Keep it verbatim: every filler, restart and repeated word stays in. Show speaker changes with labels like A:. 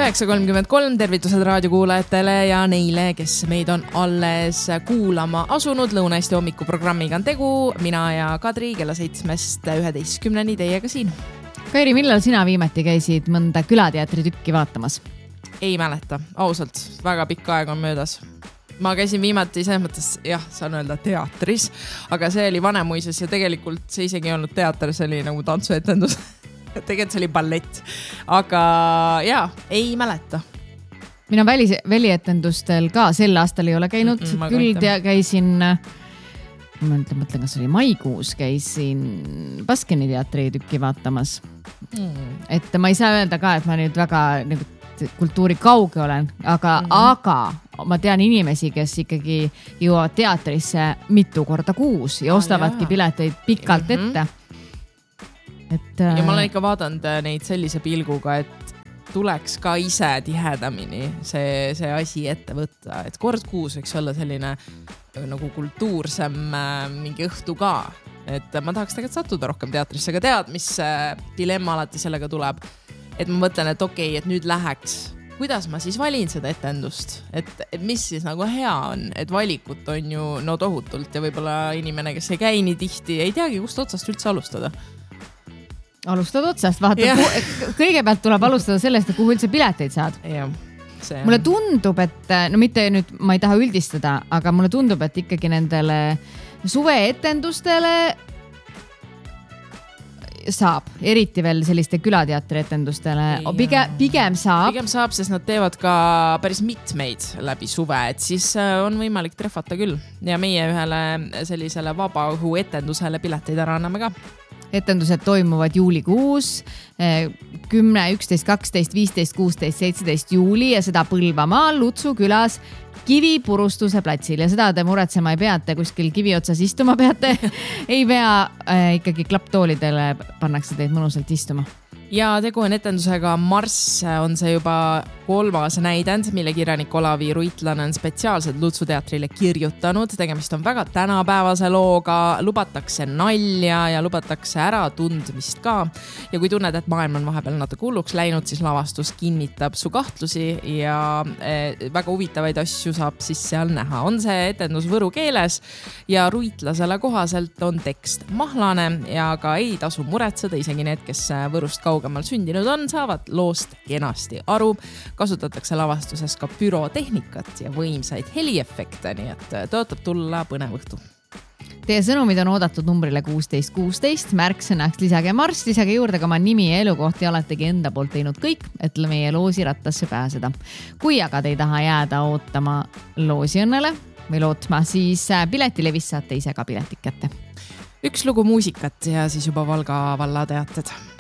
A: üheksa kolmkümmend kolm tervitused raadiokuulajatele ja neile, kes meid on alles kuulama asunud. Lõuna-Eesti hommikuprogrammiga on tegu. Mina ja Kadri kella seitsmest üheteistkümneni teiega siin.
B: Kairi, millal sina viimati käisid mõnda külateatri tükki vaatamas?
A: Ei mäleta, ausalt. Väga pikka aega on möödas. Ma käisin viimati selles mõttes, jah, saan öelda teatris, aga see oli Vanemuises ja tegelikult see isegi ei olnud teater, see oli nagu tantsuetendus. Tegelikult see oli ballett, aga jaa, ei mäleta.
B: Mina välis, välietendustel ka sel aastal ei ole käinud, mm -mm, küll tea, käisin, ma mõtlen, mõtlen, kas oli maikuus, käisin Baskini teatri tükki vaatamas. Mm. Et ma ei saa öelda ka, et ma nüüd väga nagu, kultuuri kauge olen, aga, mm -hmm. aga ma tean inimesi, kes ikkagi jõuavad teatrisse mitu korda kuus ja ah, ostavadki jah. Pileteid pikalt mm -hmm. ette. Et,
A: ja ma olen ikka vaadanud neid sellise pilguga, et tuleks ka ise tihedamini see, see asi ette võtta, et kord kuus võiks olla selline nagu kultuursem mingi õhtu ka, et ma tahaks tegelikult sattuda rohkem teatrisse, aga tead, mis dilemma alati sellega tuleb, et ma mõtlen, et okei, okay, et nüüd läheks, kuidas ma siis valin seda etendust, et, et mis siis nagu hea on, et valikut on ju no tohutult ja võib-olla inimene, kes ei käi nii tihti, ei teagi, kust otsast üldse alustada.
B: Alustad otsast, vaata, kõigepealt tuleb alustada sellest, et kuhu üldse pileteid saad.
A: Ja, see
B: mulle tundub, et no mitte nüüd, ma ei taha üldistada, aga mulle tundub, et ikkagi nendele suveetendustele saab, eriti veel selliste külateatri etendustele. Pigem, pigem saab.
A: Pigem saab, sest nad teevad ka päris mitmeid läbi suve, et siis on võimalik trehvata küll. Ja meie ühele sellisele vabaõhu etendusele pileteid ära anname ka.
B: Etendused toimuvad juulikuus, kümme, üksteist, kaksteist, viisteist, kuusteist, seitseteist juuli ja seda Põlvamaal Lutsu külas Kivipurustuse platsil ja seda te muretsema ei peate, kuskil kivi otsas istuma peate. Ei pea, äh, ikkagi klapptoolidele pannakse teid mõnusalt istuma.
A: Ja tegu on etendusega Marss, on see juba kolmas näidend, mille kirjanik Olavi Ruitlane on spetsiaalselt Lutsu teatrile kirjutanud. Tegemist on väga tänapäevase looga, lubatakse nalja ja lubatakse ära tundmist ka. Ja kui tunned, et maailm on vahepeal natuke hulluks läinud, siis lavastus kinnitab su kahtlusi ja eh, väga huvitavaid asju saab siis seal näha. On see etendus võru keeles ja Ruitlasele kohaselt on tekst mahlane ja ka ei tasu muretseda, isegi need, kes Võrust kaugemal sündinud on, saavad loost kenasti aru. Kasutatakse lavastuses ka pürotehnikat ja võimsaid heliefekte, nii et tõotab tulla põnev õhtu.
B: Teie sõnumid on oodatud numbrile kuusteist kuusteist, märksõnaks lisage Marss, lisage juurde ka oma nimi ja elukoht ja oletegi enda poolt teinud kõik, et meie loosirattasse pääseda. Kui aga te ei taha jääda ootama loosiõnnele või lootma, siis Piletilevis saate ise ka piletit kätte.
A: Üks lugu muusikat ja siis juba Valga valla teated.